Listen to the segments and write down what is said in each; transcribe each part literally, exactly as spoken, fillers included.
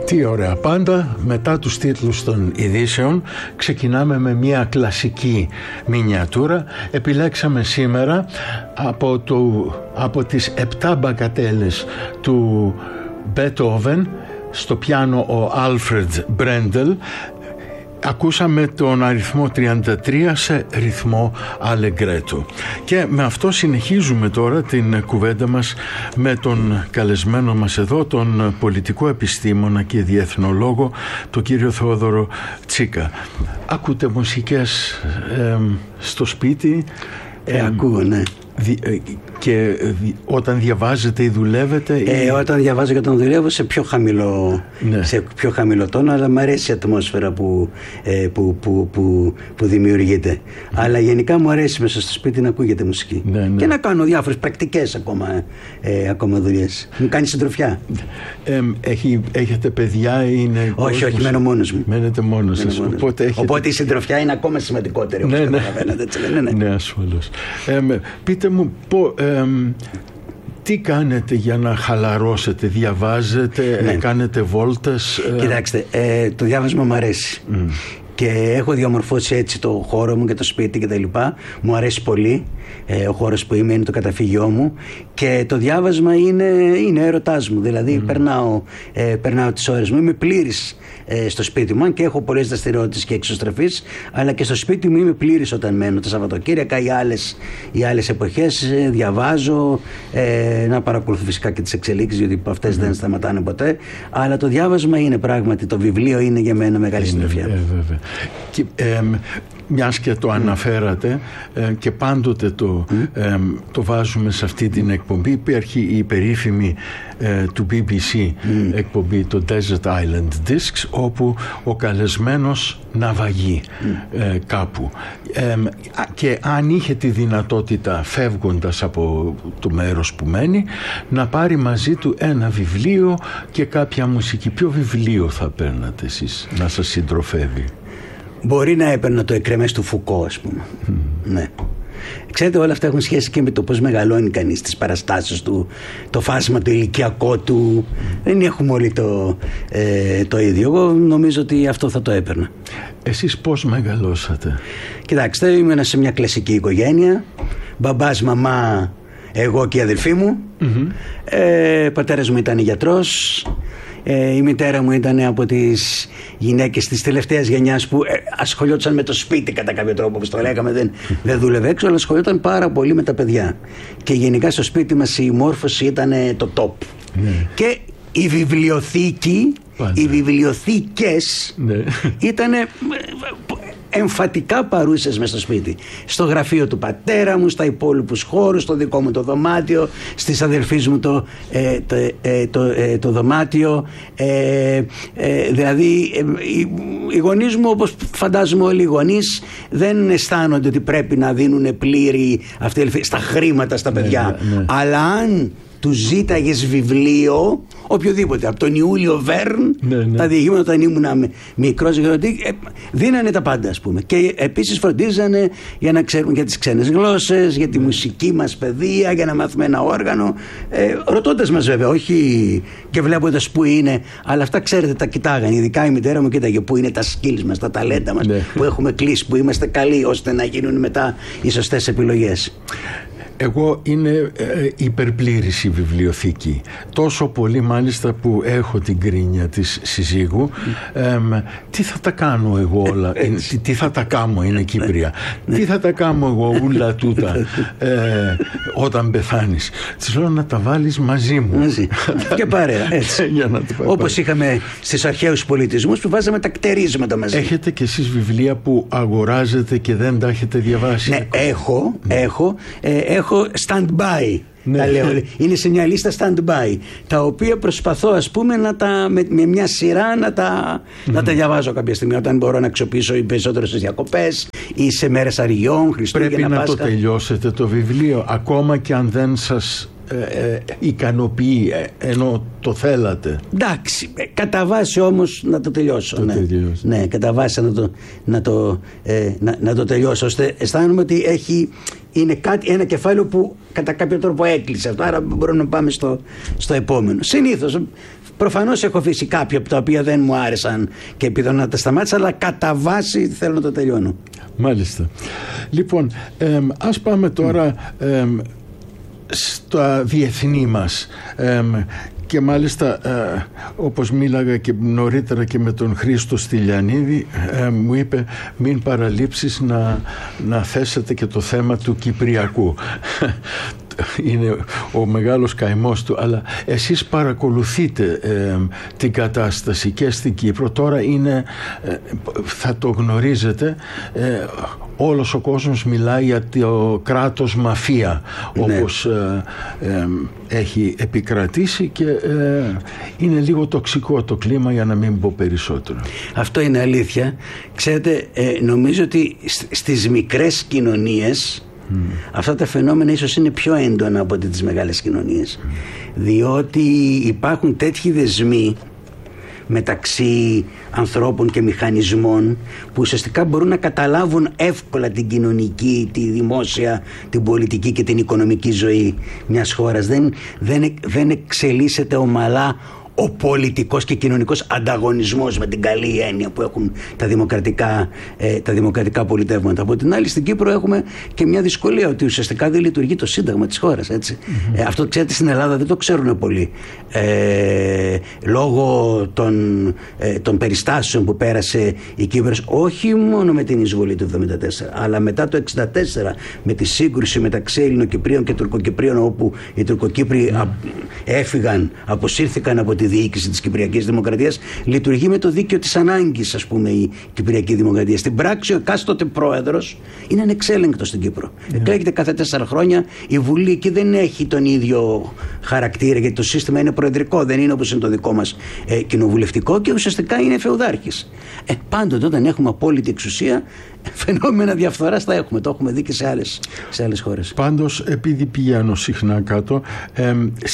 Τι ωραία. Πάντα μετά τους τίτλους των ειδήσεων ξεκινάμε με μια κλασική μινιατούρα. Επιλέξαμε σήμερα από, το, από τις επτά μπακατέλες του Μπέτοβεν, στο πιάνο ο Άλφρεντ Μπρέντελ. Ακούσαμε τον αριθμό τριάντα τρία σε ρυθμό αλεγκρέτο. Και με αυτό συνεχίζουμε τώρα την κουβέντα μας με τον καλεσμένο μας εδώ, τον πολιτικό επιστήμονα και διεθνολόγο, τον κύριο Θεόδωρο Τσίκα. Ακούτε μουσικές ε, στο σπίτι? Ε, ε, ακούω, ναι. Δι, και δι, όταν διαβάζετε ή δουλεύετε? Ε, ή... Όταν διαβάζω και όταν δουλεύω σε πιο χαμηλό, ναι. σε πιο χαμηλό τόνο, αλλά μου αρέσει η ατμόσφαιρα που, ε, που, που, που, που δημιουργείται. Mm. Αλλά γενικά μου αρέσει μέσα στο σπίτι να ακούγεται μουσική. Ναι, ναι. Και να κάνω διάφορες πρακτικές ακόμα, ε, ακόμα δουλειές. Μου κάνει συντροφιά. Ε, έχει, έχετε παιδιά ή είναι? Όχι, όχι, μένω μόνος μου. Μένετε μόνος σας. Οπότε, έχετε... Οπότε η συντροφιά είναι ακόμα σημαντικότερη. Ναι, ναι. ναι, ναι. ναι, ασφαλώς. Ε, πείτε μου, πω, ε, τι κάνετε για να χαλαρώσετε? Διαβάζετε, ναι. κάνετε βόλτες? Ε... Κοιτάξτε, ε, το διάβασμα μου αρέσει. Mm. Και έχω διαμορφώσει έτσι το χώρο μου και το σπίτι και τα λοιπά. Μου αρέσει πολύ. Ε, ο χώρος που είμαι είναι το καταφύγιό μου. Και το διάβασμα είναι, είναι έρωτάς μου. Δηλαδή mm. περνάω, ε, περνάω τις ώρες μου. Είμαι πλήρης ε, στο σπίτι μου. Αν και έχω πολλές δραστηριότητες και εξωστρεφείς. Αλλά και στο σπίτι μου είμαι πλήρης όταν μένω τα Σαββατοκύριακα ή άλλες, ή άλλες εποχές. Ε, διαβάζω. Ε, να παρακολουθώ φυσικά και τις εξελίξεις, γιατί αυτές mm. δεν σταματάνε ποτέ. Αλλά το διάβασμα είναι πράγματι. Το βιβλίο είναι για μένα μεγάλη συντροφιά. Ε, βέβαια. Και, ε, μιας και το mm. αναφέρατε ε, και πάντοτε το, mm. ε, το βάζουμε σε αυτή την εκπομπή, υπάρχει η περίφημη ε, του μπι μπι σι mm. εκπομπή, το Desert Island Discs, όπου ο καλεσμένος ναυαγεί mm. ε, κάπου ε, και αν είχε τη δυνατότητα, φεύγοντας από το μέρος που μένει, να πάρει μαζί του ένα βιβλίο και κάποια μουσική. Ποιο βιβλίο θα παίρνατε εσείς να σας συντροφεύει? Μπορεί να έπαιρνα το Εκρεμές του Φουκώ, ας πούμε. Mm. Ναι. Ξέρετε, όλα αυτά έχουν σχέση και με το πώς μεγαλώνει κανείς, τις παραστάσεις του, το φάσμα, το ηλικιακό του. Mm. Δεν έχουμε όλοι το, ε, το ίδιο. Εγώ νομίζω ότι αυτό θα το έπαιρνα. Εσείς πώς μεγαλώσατε? Κοιτάξτε, ήμουν σε μια κλασική οικογένεια. Μπαμπάς, μαμά, εγώ και η αδελφή μου. Mm-hmm. Ε, πατέρας μου ήταν γιατρός. Ε, η μητέρα μου ήταν από τις γυναίκες της τελευταίας γενιάς που ε, ασχολιόταν με το σπίτι κατά κάποιο τρόπο, όπως το λέγαμε, δεν, δεν δούλευε έξω, αλλά ασχολιόταν πάρα πολύ με τα παιδιά. Και γενικά στο σπίτι μας η μόρφωση ήταν το top. Ναι. Και η βιβλιοθήκη, Πάντα. οι βιβλιοθήκες ναι. ήταν εμφατικά παρούσες μες στο σπίτι. Στο γραφείο του πατέρα μου, στα υπόλοιπους χώρους, στο δικό μου το δωμάτιο, στις αδελφής μου το, ε, το, ε, το, ε, το δωμάτιο. Ε, ε, δηλαδή ε, οι, οι γονείς μου, όπως φαντάζομαι όλοι οι γονείς, δεν αισθάνονται ότι πρέπει να δίνουν πλήρη αυτή, στα χρήματα στα παιδιά. Ναι, ναι, ναι. Αλλά αν του ζήταγες βιβλίο, οποιοδήποτε, από τον Ιούλιο Βέρν, ναι, ναι. τα διηγήματα όταν ήμουν μικρός, δίνανε τα πάντα, ας πούμε. Και επίσης φροντίζανε για να ξέρουμε για τις ξένες γλώσσες, για τη μουσική μας παιδεία, για να μάθουμε ένα όργανο. Ε, ρωτώντας μας βέβαια, όχι και βλέποντας που είναι, αλλά αυτά ξέρετε τα κοιτάγανε. Ειδικά η μητέρα μου κοίταγε που είναι τα skills μας, τα ταλέντα μας, ναι. που έχουμε κλείσει, που είμαστε καλοί, ώστε να γίνουν μετά οι σωστές επιλογές. Εγώ είναι ε, υπερπλήρης η βιβλιοθήκη. Τόσο πολύ μάλιστα που έχω την κρίνια της συζύγου. Ε, τι θα τα κάνω εγώ όλα, ε, τι, τι θα τα κάνω, είναι Κύπρια. Τι θα τα κάνω εγώ ούλα τούτα ε, όταν πεθάνεις? Της λέω να τα βάλεις μαζί μου. Μαζί. Και παρέα. Έτσι. Όπως είχαμε στις αρχαίους πολιτισμούς που βάζαμε τα κτερίσματα μαζί. Έχετε κι εσείς βιβλία που αγοράζετε και δεν τα έχετε διαβάσει? Ναι, έχω, ναι. έχω, ε, έχω Έχω stand-by, ναι. τα λέω. Είναι σε μια λίστα stand-by, τα οποία προσπαθώ, ας πούμε, να τα, με, με μια σειρά να τα, mm. να τα διαβάζω κάποια στιγμή, όταν μπορώ να αξιοποιήσω οι περισσότερες στις διακοπές ή σε μέρες Αργιών, Χριστούγεννα, Πρέπει να Πάσχα. το τελειώσετε το βιβλίο, ακόμα και αν δεν σας ε, ε, ικανοποιεί, ε, ενώ το θέλατε. Εντάξει, κατά βάση όμως να το τελειώσω. Το ναι. τελειώσω. ναι, κατά βάση να το, να, το, ε, να, να το τελειώσω, ώστε αισθάνομαι ότι έχει είναι κάτι, ένα κεφάλαιο που κατά κάποιο τρόπο έκλεισε αυτό, άρα μπορούμε να πάμε στο, στο επόμενο. Συνήθως, προφανώς έχω αφήσει κάποια από τα οποία δεν μου άρεσαν και επιδονώ να τα σταμάτησα, αλλά κατά βάση θέλω να το τελειώνω. Μάλιστα. Λοιπόν, ε, ας πάμε τώρα ε, στα διεθνή μας. Ε, και μάλιστα ε, όπως μίλαγα και νωρίτερα και με τον Χρήστο Στυλιανίδη, ε, μου είπε μην παραλείψεις να, να θέσετε και το θέμα του Κυπριακού. Είναι ο μεγάλος καημός του, αλλά εσείς παρακολουθείτε ε, την κατάσταση και στην Κύπρο. Τώρα είναι, ε, θα το γνωρίζετε, ε, όλος ο κόσμος μιλάει για το κράτος μαφία, ναι, όπως ε, ε, έχει επικρατήσει και ε, είναι λίγο τοξικό το κλίμα, για να μην πω περισσότερο. Αυτό είναι αλήθεια. Ξέρετε, ε, νομίζω ότι στις μικρές κοινωνίες Mm. αυτά τα φαινόμενα ίσως είναι πιο έντονα από τις μεγάλες κοινωνίες, mm. διότι υπάρχουν τέτοιοι δεσμοί μεταξύ ανθρώπων και μηχανισμών που ουσιαστικά μπορούν να καταλάβουν εύκολα την κοινωνική, τη δημόσια, την πολιτική και την οικονομική ζωή μιας χώρας. Δεν, δεν, δεν εξελίσσεται ομαλά ο πολιτικός και κοινωνικός ανταγωνισμός με την καλή έννοια που έχουν τα δημοκρατικά, ε, τα δημοκρατικά πολιτεύματα. Από την άλλη, στην Κύπρο έχουμε και μια δυσκολία, ότι ουσιαστικά δεν λειτουργεί το σύνταγμα της χώρας, έτσι. Mm-hmm. Ε, αυτό, ξέρετε, στην Ελλάδα δεν το ξέρουν πολύ. Ε, λόγω των, ε, των περιστάσεων που πέρασε η Κύπρος, όχι μόνο με την εισβολή του εβδομήντα τέσσερα, αλλά μετά το εξήντα τέσσερα, με τη σύγκρουση μεταξύ Ελληνοκυπρίων και Τουρκοκυπρίων, όπου οι Τουρκοκύπροι mm. έφυγαν, αποσύρθηκαν από τη διοίκηση της Κυπριακής Δημοκρατίας, λειτουργεί με το δίκαιο της ανάγκης, ας πούμε, η Κυπριακή Δημοκρατία. Στην πράξη, ο εκάστοτε πρόεδρος είναι ανεξέλεγκτος στην Κύπρο. Yeah. Εκλέγεται κάθε τέσσερα χρόνια. Η Βουλή εκεί δεν έχει τον ίδιο χαρακτήρα, γιατί το σύστημα είναι προεδρικό, δεν είναι όπως είναι το δικό μας ε, κοινοβουλευτικό, και ουσιαστικά είναι φεουδάρχης. Ε, πάντοτε όταν έχουμε απόλυτη εξουσία, φαινόμενα διαφθοράς θα έχουμε. Το έχουμε δει και σε άλλες, σε άλλες χώρες. Πάντως, επειδή πηγαίνω συχνά κάτω, ε,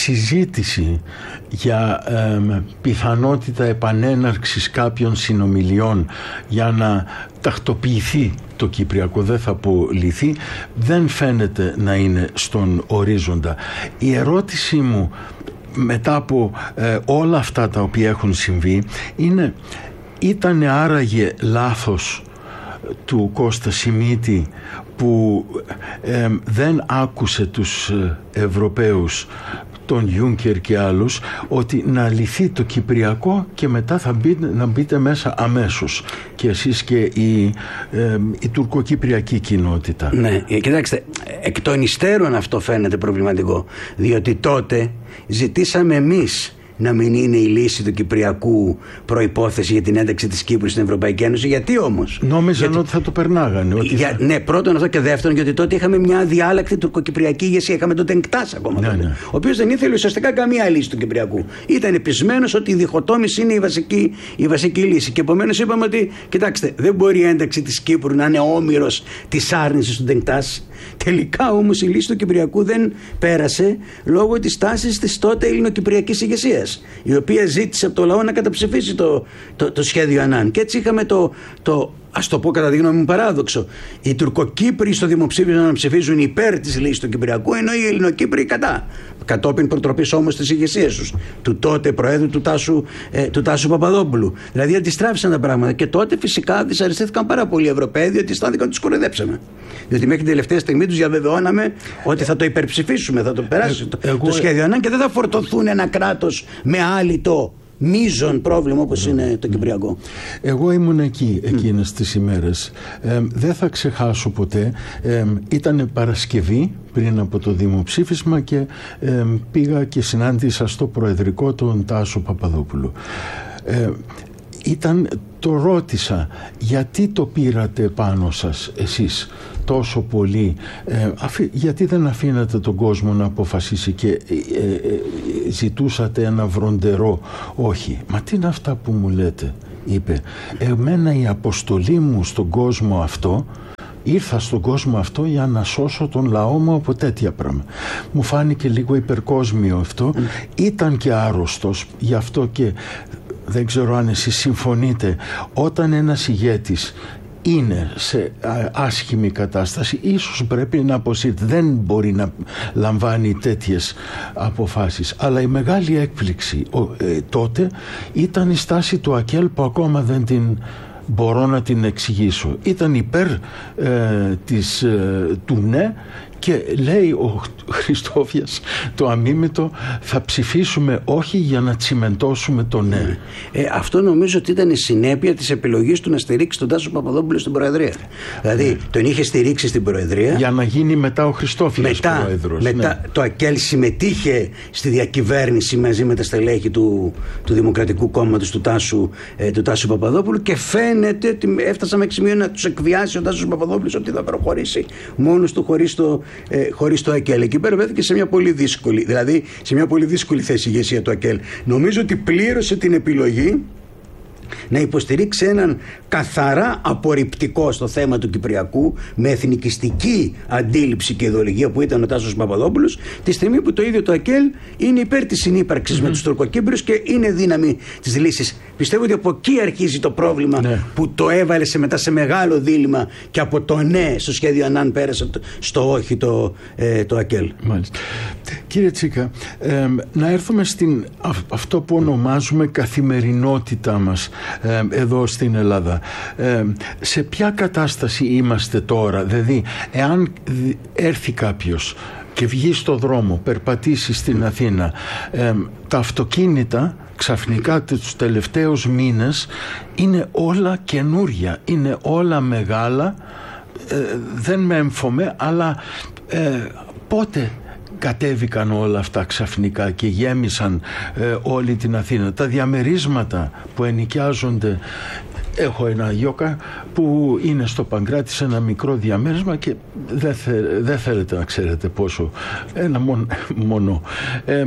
συζήτηση για ε, πιθανότητα επανέναρξης κάποιων συνομιλιών για να τακτοποιηθεί το Κυπριακό, δεν θα πω λυθεί, δεν φαίνεται να είναι στον ορίζοντα. Η ερώτησή μου μετά από ε, όλα αυτά τα οποία έχουν συμβεί είναι, ήτανε άραγε λάθος του Κώστα Σιμίτη που ε, δεν άκουσε τους Ευρωπαίους, τον Γιούνκερ και άλλους, ότι να λυθεί το Κυπριακό και μετά θα μπει, να μπείτε μέσα αμέσως και εσείς και η, ε, η τουρκοκυπριακή κοινότητα? Ναι, κοιτάξτε, εκ των υστέρων αυτό φαίνεται προβληματικό, διότι τότε ζητήσαμε εμείς να μην είναι η λύση του Κυπριακού προϋπόθεση για την ένταξη της Κύπρου στην Ευρωπαϊκή Ένωση. Γιατί όμως? Νόμιζαν γιατί... ότι θα το περνάγανε. Ότι για... θα... Ναι, πρώτον αυτό, και δεύτερον, γιατί τότε είχαμε μια αδιάλακτη τουρκοκυπριακή ηγεσία. Είχαμε τον Τενκτάς ακόμα. Ναι, ναι. Ο οποίος δεν ήθελε ουσιαστικά καμία λύση του Κυπριακού. Ήταν πεισμένος ότι η διχοτόμηση είναι η βασική, η βασική λύση. Και επομένως είπαμε ότι, κοιτάξτε, δεν μπορεί η ένταξη της Κύπρου να είναι όμηρος της άρνησης του Τενκτάς. Τελικά όμως η λύση του Κυπριακού δεν πέρασε λόγω της τάσης της τότε ελληνοκυπριακής ηγεσίας, η οποία ζήτησε από το λαό να καταψηφίσει το, το, το σχέδιο Ανάν. Και έτσι είχαμε το, το, ας το πω κατά τη γνώμη μου, παράδοξο. Οι Τουρκοκύπροι στο δημοψήφισμα να ψηφίζουν υπέρ της λύσης του Κυπριακού, ενώ οι Ελληνοκύπροι κατά. Κατόπιν προτροπής όμως της ηγεσίας τους, του τότε Προέδρου του Τάσου, ε, του Τάσου Παπαδόπουλου. Δηλαδή αντιστράφησαν τα πράγματα. Και τότε φυσικά δυσαρεστήθηκαν πάρα πολλοί Ευρωπαίοι, διότι αισθάνθηκαν ότι τους κοροϊδέψαμε. Διότι μέχρι την τελευταία στιγμή τους διαβεβαιώναμε ότι θα το υπερψηφίσουμε, θα το περάσει το, εγώ... το σχέδιο Ανάν και δεν θα φορτωθούν ένα κράτος με άλυτο μείζον πρόβλημα όπως είναι το Κυπριακό. Εγώ ήμουν εκεί εκείνες τις ημέρες. Ε, δεν θα ξεχάσω ποτέ. Ε, ήταν Παρασκευή πριν από το δημοψήφισμα και ε, πήγα και συνάντησα στο Προεδρικό τον Τάσο Παπαδόπουλο. Ε, ήταν, το ρώτησα, γιατί το πήρατε πάνω σας εσείς τόσο πολύ, ε, αφή, γιατί δεν αφήνατε τον κόσμο να αποφασίσει και ε, ε, ζητούσατε ένα βροντερό όχι? Μα τι είναι αυτά που μου λέτε, είπε. Εμένα η αποστολή μου στον κόσμο αυτό, ήρθα στον κόσμο αυτό για να σώσω τον λαό μου από τέτοια πράγματα. Μου φάνηκε λίγο υπερκόσμιο αυτό. Mm. Ήταν και άρρωστος, γι' αυτό και δεν ξέρω αν εσείς συμφωνείτε, όταν ένας ηγέτης είναι σε άσχημη κατάσταση, ίσως πρέπει να αποσύρει. Δεν μπορεί να λαμβάνει τέτοιες αποφάσεις. Αλλά η μεγάλη έκπληξη ε, τότε ήταν η στάση του ΑΚΕΛ, που ακόμα δεν την μπορώ να την εξηγήσω. Ήταν υπέρ ε, της, ε, του ναι, και λέει ο Χριστόφιας το αμίμητο, θα ψηφίσουμε όχι για να τσιμεντώσουμε το ναι. Ε, αυτό νομίζω ότι ήταν η συνέπεια της επιλογής του να στηρίξει τον Τάσο Παπαδόπουλο στην Προεδρία. Δηλαδή ναι. τον είχε στηρίξει στην Προεδρία. Για να γίνει μετά ο Χριστόφιας μετά, πρόεδρος. Μετά ναι. το ΑΚΕΛ συμμετείχε στη διακυβέρνηση μαζί με τα στελέχη του, του Δημοκρατικού Κόμματος του Τάσου, ε, του Τάσου Παπαδόπουλου, και φαίνεται ότι έφτασαμε εξ σημείο να τους εκβιάσει ο Τάσος Παπαδόπουλος ότι θα προχωρήσει μόνος του χωρίς το, ε, χωρίς το ΑΚΕΛ. Εκεί πέρα βρέθηκε σε μια πολύ δύσκολη, δηλαδή σε μια πολύ δύσκολη θέση η ηγεσία του ΑΚΕΛ. Νομίζω ότι πλήρωσε την επιλογή να υποστηρίξει έναν καθαρά απορριπτικό στο θέμα του Κυπριακού, με εθνικιστική αντίληψη και ιδεολογία που ήταν ο Τάσος Παπαδόπουλος, τη στιγμή που το ίδιο το ΑΚΕΛ είναι υπέρ της συνύπαρξης mm-hmm. με τους Τουρκοκύπριους και είναι δύναμη της λύσης. Πιστεύω ότι από εκεί αρχίζει το πρόβλημα ναι. που το έβαλε σε μετά σε μεγάλο δίλημμα, και από το ναι στο σχέδιο Ανάν πέρασε στο όχι το, ε, το ΑΚΕΛ. Μάλιστα. Κύριε Τσίκα, ε, να έρθουμε στην αυτό που ονομάζουμε καθημερινότητά μας ε, εδώ στην Ελλάδα. Ε, σε ποια κατάσταση είμαστε τώρα? Δηλαδή, εάν έρθει κάποιος και βγει στο δρόμο, περπατήσει στην Αθήνα, ε, τα αυτοκίνητα ξαφνικά τους τελευταίους μήνες είναι όλα καινούρια, είναι όλα μεγάλα, ε, δεν με έμφομαι, αλλά ε, πότε κατέβηκαν όλα αυτά ξαφνικά και γέμισαν ε, όλη την Αθήνα? Τα διαμερίσματα που ενοικιάζονται, έχω ένα γιόκα που είναι στο Παγκράτη σε ένα μικρό διαμέρισμα και δεν θε, δε θέλετε να ξέρετε πόσο, ένα μόνο, μόνο. Ε,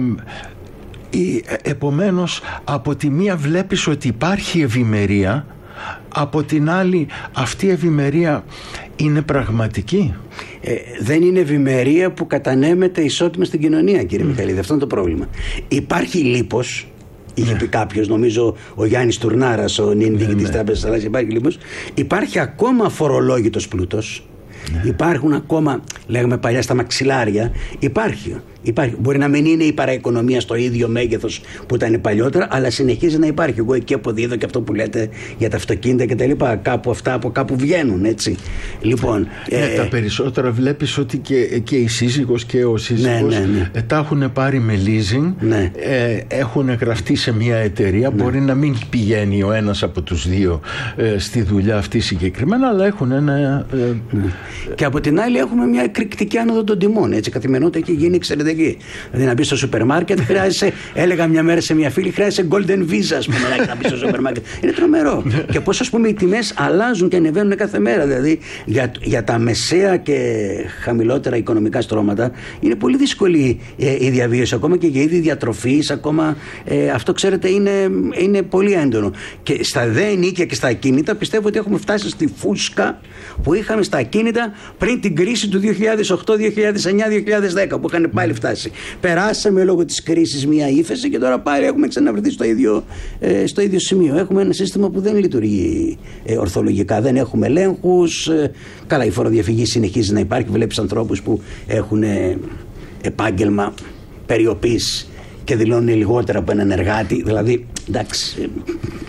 επομένως, από τη μία βλέπεις ότι υπάρχει ευημερία, από την άλλη αυτή η ευημερία είναι πραγματική. Ε, δεν είναι ευημερία που κατανέμεται ισότιμα στην κοινωνία, κύριε mm. Μιχαηλίδη. Αυτό είναι το πρόβλημα. Υπάρχει λίπος. Είχε ναι. πει κάποιος, νομίζω ο Γιάννης Τουρνάρας, ο νυν διοικητής της Τράπεζας Ελλάδας, υπάρχει λίπος. Υπάρχει ακόμα φορολόγητος πλούτος. Ναι. Υπάρχουν ακόμα, λέγαμε παλιά, στα μαξιλάρια. Υπάρχει. Υπάρχει. Μπορεί να μην είναι η παραοικονομία στο ίδιο μέγεθος που ήταν παλιότερα, αλλά συνεχίζει να υπάρχει. Εγώ εκεί αποδίδω και αυτό που λέτε για τα αυτοκίνητα και τα λοιπά. Κάπου αυτά από κάπου βγαίνουν, έτσι. Λοιπόν. Ναι, ε, τα περισσότερα βλέπεις ότι και, και η σύζυγος και ο σύζυγος ναι, ναι, ναι. Ε, τα έχουν πάρει με leasing, ναι. ε, έχουν γραφτεί σε μια εταιρεία. Ναι. Μπορεί να μην πηγαίνει ο ένας από τους δύο ε, στη δουλειά αυτή συγκεκριμένα, αλλά έχουν ένα. Ε, ναι. ε, και από την άλλη έχουμε μια εκρηκτική άνοδο των τιμών. Έτσι, καθημερινότητα έχει γίνει εξαιρετική. Δηλαδή να μπει στο σούπερ μάρκετ, χρειάζεσαι, έλεγα μια μέρα σε μια φίλη, χρειάζεσαι golden visa, ας πούμε, να μπει στο σούπερ μάρκετ. Είναι τρομερό. Και πώς, ας πούμε, οι τιμές αλλάζουν και ανεβαίνουν κάθε μέρα. Δηλαδή για, για τα μεσαία και χαμηλότερα οικονομικά στρώματα είναι πολύ δύσκολη ε, η διαβίωση, ακόμα και για είδη διατροφής, ακόμα ε, αυτό, ξέρετε, είναι, είναι πολύ έντονο. Και στα δε ενίκια και στα ακίνητα πιστεύω ότι έχουμε φτάσει στη φούσκα που είχαμε στα ακίνητα πριν την κρίση του δύο χιλιάδες οκτώ, δύο χιλιάδες εννιά, δύο χιλιάδες δέκα, που είχαν πάλι φτάσει. Περάσαμε λόγω της κρίσης μια ύφεση και τώρα πάλι έχουμε ξαναβρεθεί στο ίδιο, ε, στο ίδιο σημείο. Έχουμε ένα σύστημα που δεν λειτουργεί ε, ορθολογικά. Δεν έχουμε ελέγχους. Ε, καλά, η φοροδιαφυγή συνεχίζει να υπάρχει. Βλέπεις ανθρώπους που έχουν ε, επάγγελμα περιοπής και δηλώνουν λιγότερα από έναν εργάτη. Δηλαδή, εντάξει, ε,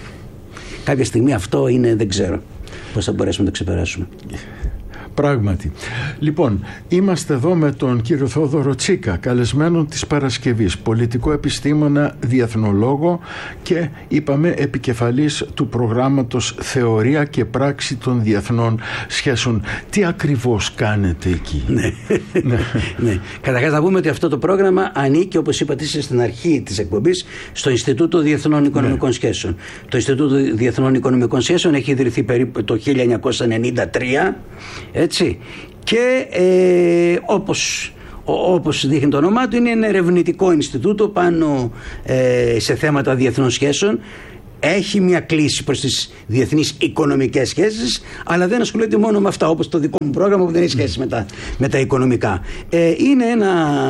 κάποια στιγμή αυτό είναι, δεν ξέρω πώς θα μπορέσουμε να το ξεπεράσουμε. Πράγματι. Λοιπόν, είμαστε εδώ με τον κύριο Θόδωρο Τσίκα, καλεσμένο της Παρασκευής, πολιτικό επιστήμονα, διεθνολόγο και, είπαμε, επικεφαλής του προγράμματος Θεωρία και Πράξη των Διεθνών Σχέσεων. Τι ακριβώς κάνετε εκεί? Ναι. ναι. ναι. Καταρχάς να πούμε ότι αυτό το πρόγραμμα ανήκει, όπως είπατε στην αρχή της εκπομπής, στο Ινστιτούτο Διεθνών Οικονομικών ναι. Σχέσεων. Το Ινστιτούτο Διεθνών Οικονομικών Σχέσεων έχει ιδρυθεί περίπου το χίλια εννιακόσια ενενήντα τρία, έτσι, και ε, όπως, όπως δείχνει το όνομά του, είναι ένα ερευνητικό Ινστιτούτο πάνω ε, σε θέματα διεθνών σχέσεων. έχει μια κλίση προς τις διεθνείς οικονομικές σχέσεις, αλλά δεν ασχολείται μόνο με αυτά, όπως το δικό μου πρόγραμμα που δεν έχει σχέση με τα, με τα οικονομικά. Ε, είναι ένα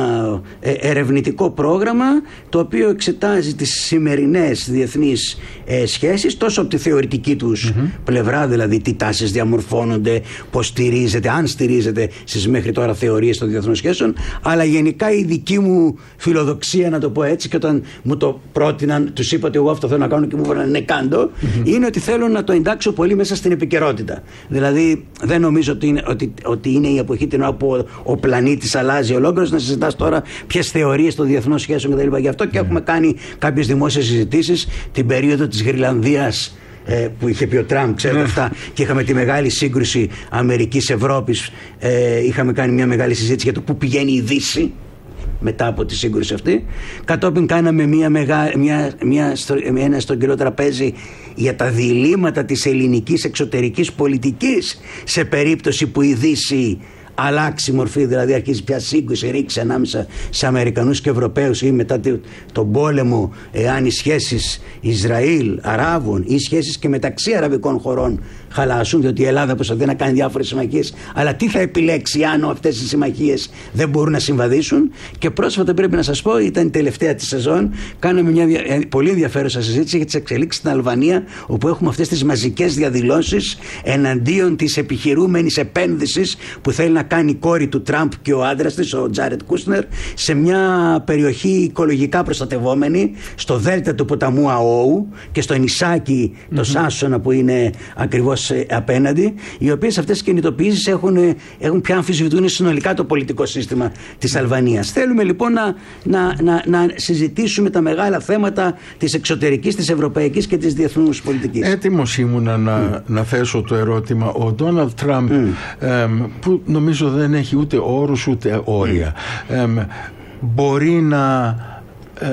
ε, ερευνητικό πρόγραμμα το οποίο εξετάζει τις σημερινές διεθνείς ε, σχέσεις, τόσο από τη θεωρητική τους mm-hmm. πλευρά, δηλαδή τι τάσεις διαμορφώνονται, πώς στηρίζεται, αν στηρίζεται στις μέχρι τώρα θεωρίες των διεθνών σχέσεων, αλλά γενικά η δική μου φιλοδοξία, να το πω έτσι, και όταν μου το πρότειναν, τους είπα ότι εγώ αυτό θέλω να κάνω και μου είπαν ναι, κάντο, mm-hmm. είναι ότι θέλω να το εντάξω πολύ μέσα στην επικαιρότητα. Δηλαδή δεν νομίζω ότι είναι, ότι, ότι είναι η εποχή την όπου ο πλανήτης αλλάζει ολόκληρος να συζητάς τώρα ποιες θεωρίες των διεθνών σχέσεων κτλ. Γι' αυτό και mm-hmm. έχουμε κάνει κάποιες δημόσιες συζητήσεις την περίοδο της Γρυλανδίας, ε, που είχε πει ο Τραμπ, ξέρετε mm. αυτά, και είχαμε τη μεγάλη σύγκρουση Αμερικής-Ευρώπης. Ε, είχαμε κάνει μια μεγάλη συζήτηση για το πού πηγαίνει η Δύση μετά από τη σύγκρουση αυτή. Κατόπιν κάναμε μια μεγά, μια, μια, ένα στρογγυλό τραπέζι για τα διλήμματα της ελληνικής εξωτερικής πολιτικής σε περίπτωση που η Δύση αλλάξει μορφή, δηλαδή αρχίζει πια σύγκρουση, ρίξει ανάμεσα σε Αμερικανούς και Ευρωπαίους, ή μετά τον πόλεμο, εάν οι σχέσεις Ισραήλ-Αράβων ή οι σχέσεις και μεταξύ αραβικών χωρών χαλάσουν, διότι η Ελλάδα προσπαθεί να κάνει διάφορες συμμαχίες, αλλά τι θα επιλέξει αν αυτές οι συμμαχίες δεν μπορούν να συμβαδίσουν. Και πρόσφατα, πρέπει να σας πω, ήταν η τελευταία της σεζόν, κάναμε μια πολύ ενδιαφέρουσα συζήτηση για τις εξελίξεις στην Αλβανία, όπου έχουμε αυτές τις μαζικές διαδηλώσεις εναντίον της επιχειρούμενης επένδυσης που θέλει να κάνει η κόρη του Τραμπ και ο άντρας της, ο Τζάρετ Κούσνερ, σε μια περιοχή οικολογικά προστατευόμενη στο δέλτα του ποταμού Αόου και στο νησάκι mm-hmm. το Σάσονα που είναι ακριβώς απέναντι, οι οποίες αυτές οι κινητοποιήσεις έχουν, έχουν πια αμφισβητούν συνολικά το πολιτικό σύστημα της Αλβανίας. Θέλουμε λοιπόν να, να, να, να συζητήσουμε τα μεγάλα θέματα της εξωτερικής, της ευρωπαϊκής και της διεθνούς πολιτικής. Έτοιμος ήμουνα να, mm. να θέσω το ερώτημα. Ο Ντόναλντ Τραμπ, mm. εμ, που νομίζω δεν έχει ούτε όρους ούτε όρια, mm. εμ, μπορεί να, ε,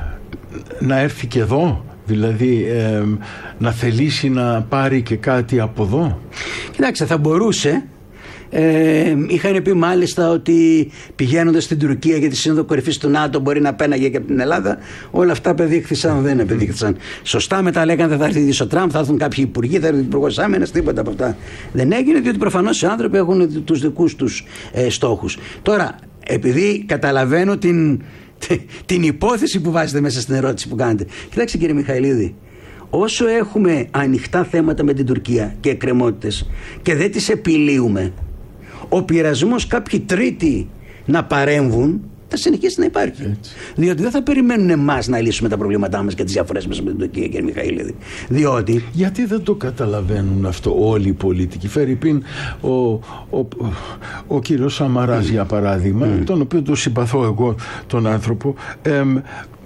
να έρθει και εδώ? Δηλαδή ε, να θελήσει να πάρει και κάτι από εδώ? Κοιτάξτε, θα μπορούσε. Ε, είχαν πει μάλιστα ότι πηγαίνοντας στην Τουρκία για τη Σύνοδο Κορυφής του ΝΑΤΟ μπορεί να πέναγε και από την Ελλάδα. Όλα αυτά απεδείχθησαν, δεν απεδείχθησαν σωστά. Μετά λέγανε δεν θα έρθει ο Τραμπ, θα έρθουν κάποιοι υπουργοί, θα έρθει ο υπουργός άμυνας, τίποτα από αυτά δεν έγινε, διότι προφανώς οι άνθρωποι έχουν τους δικούς τους ε, στόχους. Τώρα, επειδή καταλαβαίνω την, την υπόθεση που βάζετε μέσα στην ερώτηση που κάνετε, κοιτάξτε κύριε Μιχαηλίδη, όσο έχουμε ανοιχτά θέματα με την Τουρκία και εκκρεμότητες και δεν τις επιλύουμε, ο πειρασμός κάποιοι τρίτοι να παρέμβουν θα συνεχίσει να υπάρχει. Έτσι. Διότι δεν θα περιμένουν εμάς να λύσουμε τα προβλήματά μας και τις διαφορές μας με την Τουρκία, κύριε Μιχαηλίδη. Διότι. Γιατί δεν το καταλαβαίνουν αυτό όλοι οι πολιτικοί? Φερρυπίν ο, ο, ο, ο κύριος Σαμαράς, mm. για παράδειγμα, mm. τον οποίο τον συμπαθώ εγώ τον άνθρωπο. Εμ,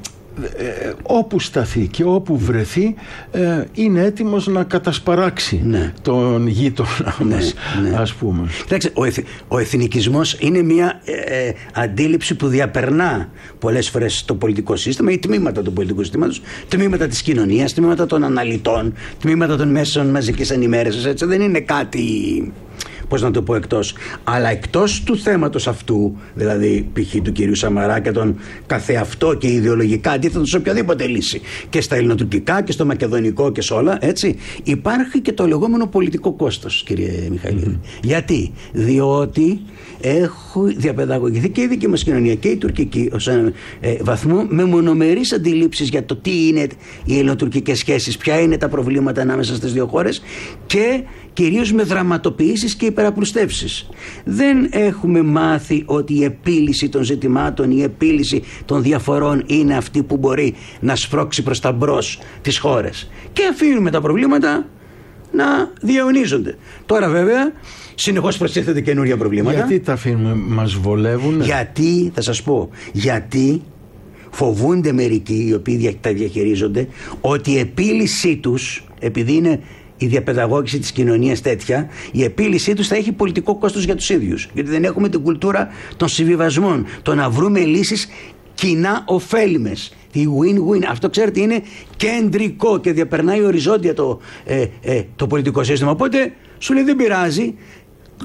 Ε, όπου σταθεί και όπου βρεθεί ε, είναι έτοιμος να κατασπαράξει ναι. τον γείτονα ναι, μας ναι. ας πούμε. Κοιτάξτε, ο, εθ, ο εθνικισμός είναι μια ε, ε, αντίληψη που διαπερνά πολλές φορές το πολιτικό σύστημα ή τμήματα του πολιτικού συστήματος, τμήματα της κοινωνίας, τμήματα των αναλυτών, τμήματα των μέσων μαζικής ενημέρωσης. Έτσι δεν είναι κάτι, πώς να το πω, εκτός. Αλλά εκτός του θέματος αυτού, δηλαδή π.χ. του κυρίου Σαμαρά και τον καθεαυτό και ιδεολογικά αντίθετο σε οποιαδήποτε λύση, και στα ελληνοτουρκικά και στο μακεδονικό και σε όλα, έτσι, υπάρχει και το λεγόμενο πολιτικό κόστος, κύριε Μιχαηλίδη. Mm-hmm. Γιατί? Διότι έχουν διαπαιδαγωγηθεί και η δική μας κοινωνία και η τουρκική ως έναν ε, βαθμό με μονομερείς αντιλήψεις για το τι είναι οι ελληνοτουρκικές σχέσεις, ποια είναι τα προβλήματα ανάμεσα στις δύο χώρες, και κυρίως με δραματοποιήσεις και υπεραπλουστεύσεις. Δεν έχουμε μάθει ότι η επίλυση των ζητημάτων, η επίλυση των διαφορών είναι αυτή που μπορεί να σπρώξει προς τα μπρος τις χώρες. Και αφήνουμε τα προβλήματα να διαιωνίζονται. Τώρα βέβαια συνεχώς προστίθενται καινούρια προβλήματα. Γιατί τα αφήνουμε, μας βολεύουν? Γιατί, θα σας πω, γιατί φοβούνται μερικοί οι οποίοι τα διαχειρίζονται ότι η επίλυσή τους, επειδή είναι η διαπαιδαγώγηση της κοινωνίας τέτοια, η επίλυσή τους θα έχει πολιτικό κόστος για τους ίδιους. Γιατί δεν έχουμε την κουλτούρα των συμβιβασμών, το να βρούμε λύσεις κοινά ωφέλιμες. Η win-win. Αυτό, ξέρετε, είναι κεντρικό και διαπερνάει οριζόντια το, ε, ε, το πολιτικό σύστημα. Οπότε σου λέει δεν πειράζει,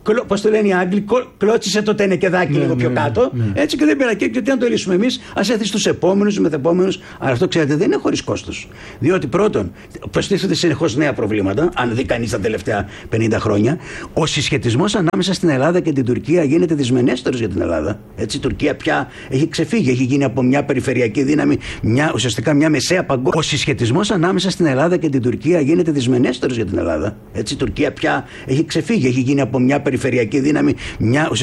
πώς το λένε οι Άγγλοι, κλώτσισε το τενεκεδάκι ναι, λίγο ναι, πιο κάτω. Ναι. Έτσι και δεν πήρα. Και, και τι να το λύσουμε εμείς, ας έρθει στους επόμενους, μεθεπόμενους. Αλλά αυτό ξέρετε δεν είναι χωρίς κόστος. Διότι πρώτον, προστίθενται συνεχώς νέα προβλήματα, αν δει κανείς τα τελευταία πενήντα χρόνια. Ο συσχετισμός ανάμεσα στην Ελλάδα και την Τουρκία γίνεται δυσμενέστερος για την Ελλάδα. Έτσι, η Τουρκία πια έχει ξεφύγει, έχει γίνει από μια περιφερειακή δύναμη, μια, ουσιαστικά μια μεσαία παγκόσμια. Ο συσχετισμός ανάμεσα στην Ελλάδα και την Τουρκία γίνεται δυσμενέστερος για την Ελλάδα. Έτσι, η Τουρκία πια έχει ξεφύγει, έχει γίνει από μια περιφερειακή δύναμη, μια